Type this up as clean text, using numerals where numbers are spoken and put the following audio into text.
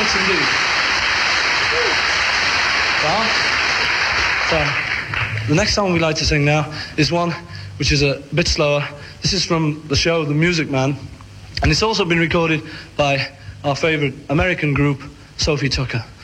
Thanks indeed. Well, so the next song we like to sing now is one which is a bit slower. This is from the show The Music Man, and it's also been recorded by our favourite American group, Sophie Tucker.